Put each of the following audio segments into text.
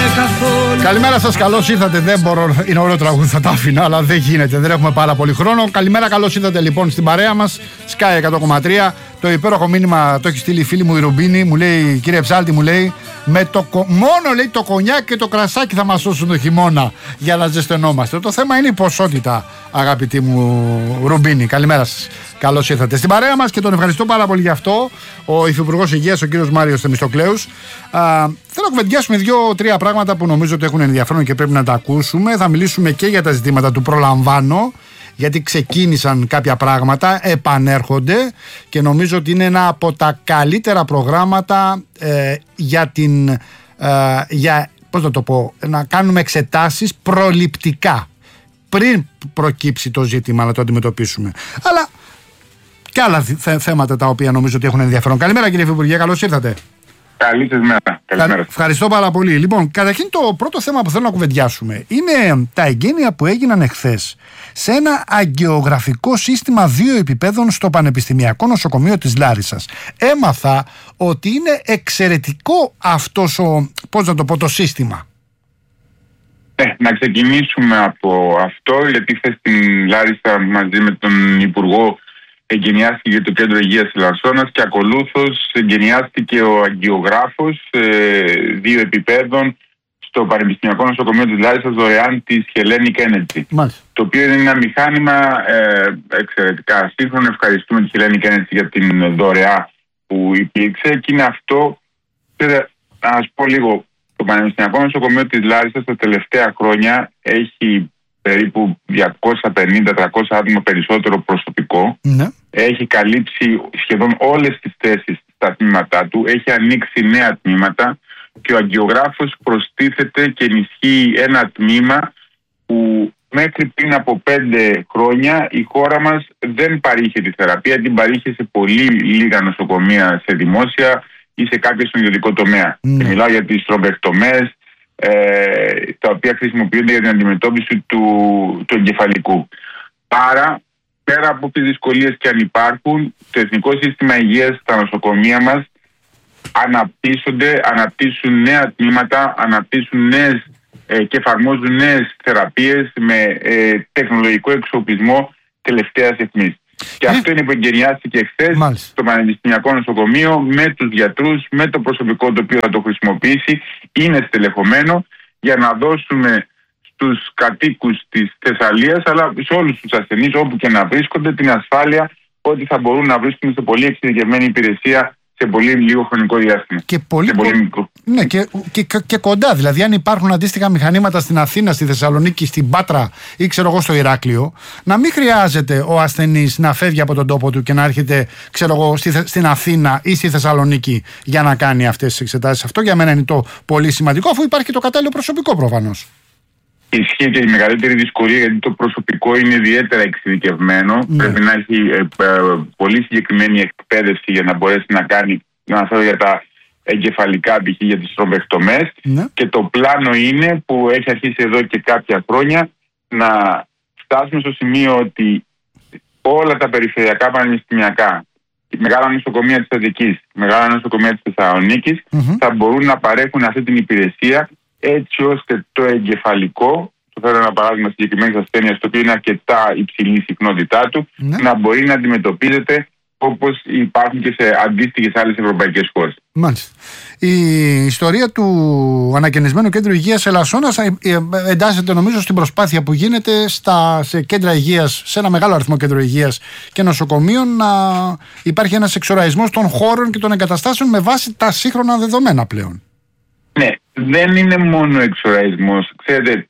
καθόλου. Καλημέρα σας, καλώς ήρθατε. Δεν μπορώ, είναι ωραίο τραγούδι, θα τα άφηνα, αλλά δεν γίνεται, δεν έχουμε πάρα πολύ χρόνο. Καλημέρα, καλώς ήρθατε λοιπόν στην παρέα μας, Sky 100,3. Το υπέροχο μήνυμα το έχει στείλει η φίλη μου η Ρουμπίνη. Μου λέει, κύριε Ψάλτη, μου λέει, μόνο λέει το κονιάκ και το κρασάκι θα μας σώσουν το χειμώνα για να ζεσθενόμαστε. Το θέμα είναι η ποσότητα, αγαπητή μου Ρουμπίνη. Καλημέρα σας. Καλώς ήρθατε στην παρέα μας και τον ευχαριστώ πάρα πολύ γι' αυτό. Ο Υφυπουργός Υγείας, ο κύριος Μάριος Θεμιστοκλέους. Θέλω να κουβεντιάσουμε 2-3 πράγματα που νομίζω ότι έχουν ενδιαφέρον και πρέπει να τα ακούσουμε. Θα μιλήσουμε και για τα ζητήματα του προλαμβάνω, γιατί ξεκίνησαν κάποια πράγματα, επανέρχονται και νομίζω ότι είναι ένα από τα καλύτερα προγράμματα πώς να το πω, να κάνουμε εξετάσεις προληπτικά πριν προκύψει το ζήτημα να το αντιμετωπίσουμε. Αλλά και άλλα θέματα τα οποία νομίζω ότι έχουν ενδιαφέρον. Καλημέρα κύριε Υφυπουργέ, καλώς ήρθατε. Καλή σας μέρα. Καλημέρα. Ευχαριστώ πάρα πολύ. Λοιπόν, καταρχήν το πρώτο θέμα που θέλω να κουβεντιάσουμε είναι τα εγγένεια που έγιναν εχθές σε ένα αγγεωγραφικό σύστημα 2 επιπέδων στο Πανεπιστημιακό Νοσοκομείο της Λάρισσας. Έμαθα ότι είναι εξαιρετικό αυτός το σύστημα. Να ξεκινήσουμε από αυτό, γιατί χθες στην Λάρισσα μαζί με τον Υπουργό εγκαινιάστηκε το Κέντρο Υγείας της Λαρισσόνας και ακολούθως εγκαινιάστηκε ο αγγεωγράφος 2 επιπέδων στο Πανεπιστημιακό Νοσοκομείο της Λάρισσας δωρεάν της Hellenic Energy. Μάλιστα. Το οποίο είναι ένα μηχάνημα εξαιρετικά σύγχρονο. Ευχαριστούμε τη Hellenic Energy για την δωρεά που υπήρξε και είναι αυτό. Να σας πω λίγο, το Πανεπιστημιακό Νοσοκομείο της Λάρισσας τα τελευταία χρόνια έχει περίπου 250-300 άτομα περισσότερο προσωπικό. Ναι. Έχει καλύψει σχεδόν όλες τις θέσεις στα τμήματά του. Έχει ανοίξει νέα τμήματα και ο αγγεωγράφος προστίθεται και ενισχύει ένα τμήμα που μέχρι πριν από 5 χρόνια η χώρα μας δεν παρήχε τη θεραπεία. Την παρήχε σε πολύ λίγα νοσοκομεία, σε δημόσια ή σε κάποιο στον ιδιωτικό τομέα. Και μιλάω για τις θρομπεκτομές, τα οποία χρησιμοποιούνται για την αντιμετώπιση του εγκεφαλικού. Άρα, πέρα από τις δυσκολίες και αν υπάρχουν, το Εθνικό Σύστημα Υγείας στα νοσοκομεία μας αναπτύσσουν νέα τμήματα, αναπτύσσουν νέες και εφαρμόζουν νέες θεραπείες με τεχνολογικό εξοπλισμό τελευταίας αιχμής. Και αυτό είναι που εγκαινιάστηκε χθες στο Πανεπιστημιακό Νοσοκομείο με τους γιατρούς, με το προσωπικό το οποίο θα το χρησιμοποιήσει. Είναι στελεχωμένο για να δώσουμε στους κατοίκους της Θεσσαλίας, αλλά σε όλους τους ασθενείς όπου και να βρίσκονται, την ασφάλεια ότι θα μπορούν να βρίσκονται σε πολύ εξειδικευμένη υπηρεσία σε πολύ λίγο χρονικό διάστημα. Και πολύ μικρό. Ναι, και κοντά. Δηλαδή, αν υπάρχουν αντίστοιχα μηχανήματα στην Αθήνα, στη Θεσσαλονίκη, στην Πάτρα ή ξέρω εγώ στο Ηράκλειο, να μην χρειάζεται ο ασθενής να φεύγει από τον τόπο του και να έρχεται, ξέρω εγώ, στην Αθήνα ή στη Θεσσαλονίκη για να κάνει αυτές τις εξετάσεις. Αυτό για μένα είναι το πολύ σημαντικό, αφού υπάρχει και το κατάλληλο προσωπικό προφανώς. Ισχύει και η μεγαλύτερη δυσκολία, γιατί το προσωπικό είναι ιδιαίτερα εξειδικευμένο. Ναι. Πρέπει να έχει πολύ συγκεκριμένη εκπαίδευση για να μπορέσει να κάνει, να αναφέρω για τα εγκεφαλικά, π.χ. για τις θρομπεκτομές. Ναι. Και το πλάνο είναι, που έχει αρχίσει εδώ και κάποια χρόνια, να φτάσουμε στο σημείο ότι όλα τα περιφερειακά πανεπιστημιακά, μεγάλα νοσοκομεία της Αττικής, μεγάλα νοσοκομεία της Θεσσαλονίκης, θα μπορούν να παρέχουν αυτή την υπηρεσία, έτσι ώστε το εγκεφαλικό, το φέρω ένα παράδειγμα συγκεκριμένης ασθένειας, το οποίο είναι αρκετά υψηλή η συχνότητά του, να μπορεί να αντιμετωπίζεται όπως υπάρχουν και σε αντίστοιχες άλλες ευρωπαϊκές χώρες. Μάλιστα. Η ιστορία του ανακαινισμένου κέντρου υγείας Ελασσόνας εντάσσεται νομίζω στην προσπάθεια που γίνεται σε κέντρα υγείας, σε ένα μεγάλο αριθμό κέντρο υγείας και νοσοκομείων, να υπάρχει ένας εξοραϊσμός των χώρων και των εγκαταστάσεων με βάση τα σύγχρονα δεδομένα πλέον. Ναι, δεν είναι μόνο εξοραϊσμός. Ξέρετε,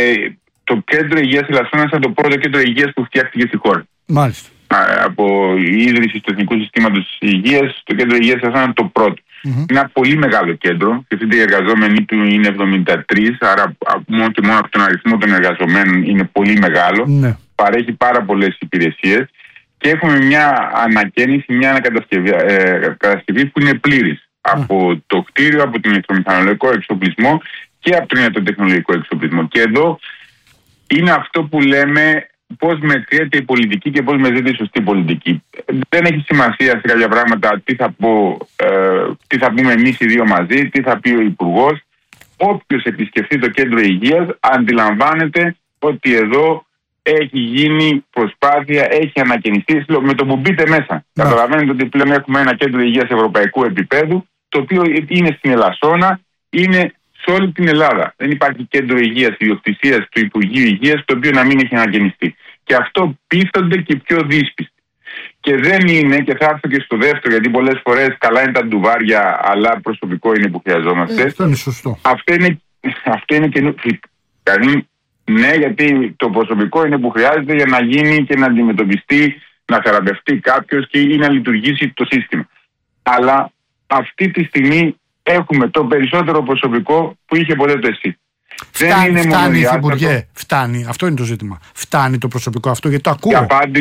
το κέντρο υγείας Ελασσόνας ήταν το πρώτο κέντρο υγείας που φτιάχτηκε στη χώρα. Μάλιστα. Από η ίδρυση του Εθνικού Συστήματος Υγείας, το κέντρο υγείας Ελασσόνας είναι το πρώτο. Είναι ένα πολύ μεγάλο κέντρο. Και οι εργαζόμενοι του είναι 73, άρα μόνο και μόνο από τον αριθμό των εργαζομένων είναι πολύ μεγάλο. Ναι. Παρέχει πάρα πολλές υπηρεσίες και έχουμε μια ανακαίνιση, μια ανακατασκευή που είναι πλήρης. Από το κτίριο, από τον ηλεκτρομηχανολογικό εξοπλισμό και από τον ιατροτεχνολογικό εξοπλισμό. Και εδώ είναι αυτό που λέμε πώς μετριέται η πολιτική και πώς μετριέται η σωστή πολιτική. Δεν έχει σημασία σε κάποια πράγματα τι θα πούμε εμείς οι δύο μαζί, τι θα πει ο Υπουργός. όποιος επισκεφτεί το κέντρο υγείας αντιλαμβάνεται ότι εδώ έχει γίνει προσπάθεια, έχει ανακαινιστεί με το που μπείτε μέσα. Καταλαβαίνετε ότι πλέον έχουμε ένα κέντρο υγείας ευρωπαϊκού επίπεδου, το οποίο είναι στην Ελασσόνα, είναι σε όλη την Ελλάδα. Δεν υπάρχει κέντρο υγείας ιδιοκτησίας του Υπουργείου Υγείας, το οποίο να μην έχει ανακαινιστεί. Και αυτό πείθονται και πιο δύσπιστοι. Και δεν είναι, και θα έρθω και στο δεύτερο, γιατί πολλές φορές καλά είναι τα ντουβάρια, αλλά προσωπικό είναι που χρειαζόμαστε. Αυτό είναι σωστό. Αυτό είναι καινούργιο. Ναι, γιατί το προσωπικό είναι που χρειάζεται για να γίνει και να αντιμετωπιστεί, να θεραπευτεί κάποιος ή να λειτουργήσει το σύστημα. Αλλά αυτή τη στιγμή έχουμε το περισσότερο προσωπικό που είχε ποτέ το ΕΣΥ. Φτάνει, Υφυπουργέ, φτάνει. Αυτό είναι το ζήτημα. Φτάνει το προσωπικό αυτό, γιατί το ακούω.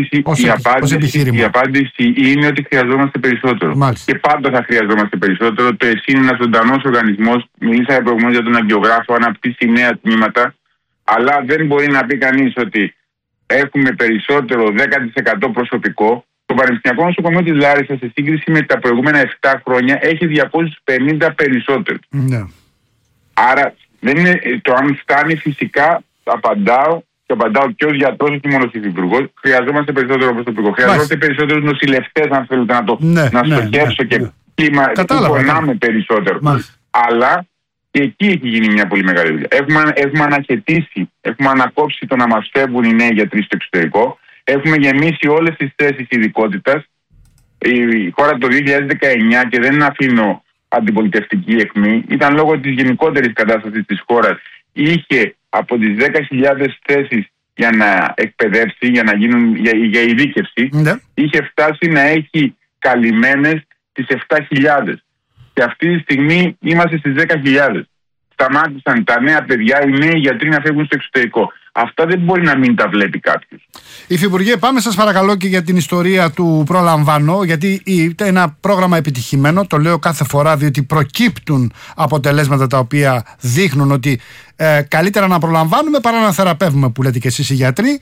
Η απάντηση είναι ότι χρειαζόμαστε περισσότερο. Μάλιστα. Και πάντα θα χρειαζόμαστε περισσότερο. Το ΕΣΥ είναι ένας ζωντανός οργανισμός. Μιλήσαμε προηγουμένως για τον αγγιογράφο, αναπτύσσει νέα τμήματα. Αλλά δεν μπορεί να πει κανείς ότι έχουμε περισσότερο 10% προσωπικό. Το Πανεπιστημιακό Νοσοκομείο της Λάρισσας, σε σύγκριση με τα προηγούμενα 7 χρόνια, έχει 250 περισσότερους. Ναι. Άρα δεν είναι το αν φτάνει, φυσικά απαντάω και απαντάω και ως γιατρός και μόνο ως υφυπουργός. Χρειαζόμαστε περισσότερο προσωπικό. Χρειαζόμαστε περισσότερους νοσηλευτές, αν θέλετε να στοχεύσω και κλίμα που πονάμε περισσότερο. Αλλά και εκεί έχει γίνει μια πολύ μεγάλη δουλειά. Έχουμε αναχαιτήσει, έχουμε ανακόψει το να μας φεύγουν οι νέοι γιατροί στο εξωτερικό. Έχουμε γεμίσει όλες τις θέσεις ειδικότητας. Η χώρα το 2019, και δεν αφήνω αντιπολιτευτική αιχμή, ήταν λόγω της γενικότερης κατάστασης της χώρας. Είχε από τις 10.000 θέσεις για να εκπαιδεύσει, για ειδίκευση, είχε φτάσει να έχει καλυμμένες τις 7.000. Και αυτή τη στιγμή είμαστε στις 10.000. Σταμάτησαν τα νέα παιδιά, οι νέοι γιατροί να φεύγουν στο εξωτερικό. Αυτά δεν μπορεί να μην τα βλέπει κάποιος. Υφυπουργέ, πάμε σας παρακαλώ και για την ιστορία του Προλαμβάνω, γιατί είναι ένα πρόγραμμα επιτυχημένο, το λέω κάθε φορά, διότι προκύπτουν αποτελέσματα τα οποία δείχνουν ότι καλύτερα να προλαμβάνουμε παρά να θεραπεύουμε, που λέτε και εσείς οι γιατροί.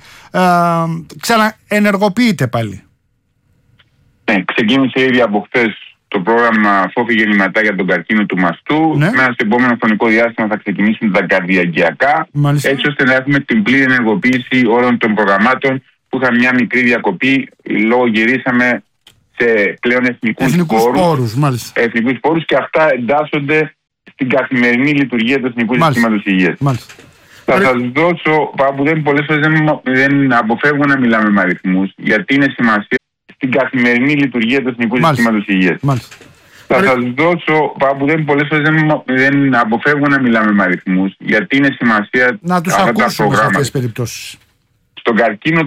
Ξαναενεργοποιείτε πάλι. Ναι, ξεκίνησε ήδη από χθες το πρόγραμμα Φόβη Γεννηματά για τον καρκίνο του μαστού. Ναι. Μέσα στο επόμενο χρονικό διάστημα θα ξεκινήσουν τα καρδιαγγειακά. Μάλιστα. Έτσι ώστε να έχουμε την πλήρη ενεργοποίηση όλων των προγραμμάτων που είχαν μια μικρή διακοπή λόγω γυρίσαμε σε πλέον εθνικούς πόρους, και αυτά εντάσσονται στην καθημερινή λειτουργία του Εθνικού Συστήματος Υγείας. Θα σας δώσω, που πολλές φορές δεν αποφεύγω να μιλάμε με αριθμούς, γιατί είναι σημασία στην καθημερινή λειτουργία του Εθνικού Συστήματος Υγείας. Θα σας δώσω, πολλές φορές δεν αποφεύγω να μιλάμε με αριθμούς, γιατί είναι σημασία να τους ακούσουμε σε αυτές τις περιπτώσεις. Στον καρκίνο